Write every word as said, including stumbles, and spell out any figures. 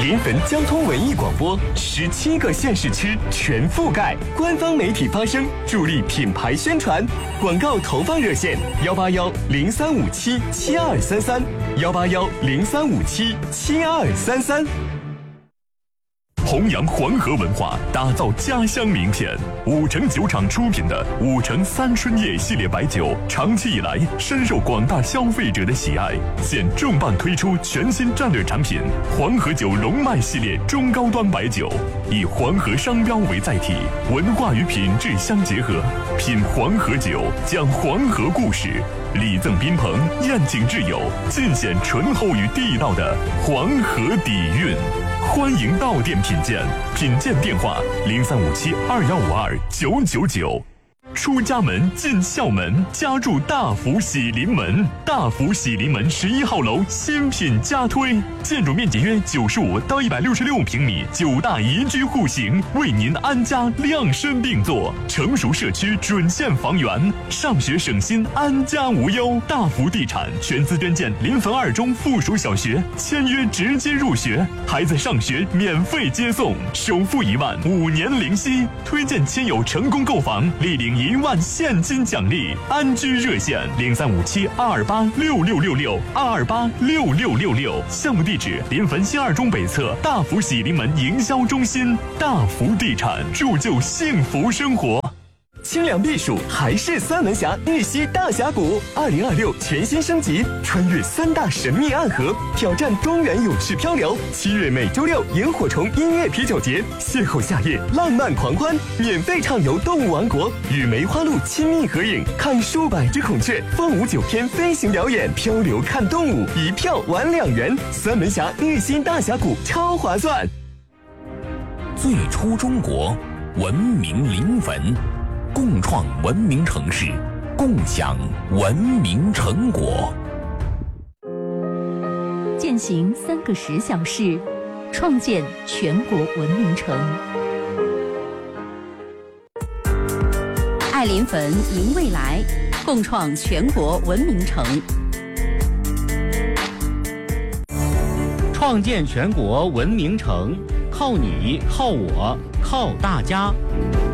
临汾交通文艺广播，十七个县市区全覆盖，官方媒体发声，助力品牌宣传。广告投放热线：幺八幺零三五七七二三三，幺八幺零三五七七二三三。 弘扬黄河文化，打造家乡名片。五城酒厂出品的五城三春叶系列白酒，长期以来深受广大消费者的喜爱。现重磅推出全新战略产品黄河酒龙脉系列中高端白酒，以黄河商标为载体，文化与品质相结合。品黄河酒，讲黄河故事，礼赠宾朋，宴请挚友，尽显醇厚与地道的黄河底蕴。欢迎到店品鉴，品鉴电话零三五七二幺五二九九九。出家门进校门，家住大福喜临门。大福喜临门十一号楼新品加推，建筑面积约九十五到一百六十六平米，九大宜居户型，为您安家量身定做。成熟社区准现房源，上学省心，安家无忧。大福地产全资捐建临汾二中附属小学，签约直接入学，孩子上学免费接送，首付一万，五年零息。推荐亲友成功购房，立领一万现金奖励。安居热线零三五七二二八六六六六二二八六六六六。项目地址：临汾新二中北侧大福喜临门营销中心。大福地产，铸就幸福生活。 清凉避暑还是三门峡日西大峡谷，二零二六全新升级，穿越三大神秘暗河，挑战东源勇士漂流。七月每周六萤火虫音乐啤酒节，邂逅夏夜浪漫狂欢，免费畅游动物王国，与梅花鹿亲密合影，看数百只孔雀，凤舞九天飞行表演，漂流看动物，一票玩两元。三门峡日西大峡谷超划算。 最初中国，文明临汾。共创文明城市，共享文明成果。 践行三个十小时，创建全国文明城。爱临汾，迎未来，共创全国文明城。 创建全国文明城，靠你，靠我，靠大家。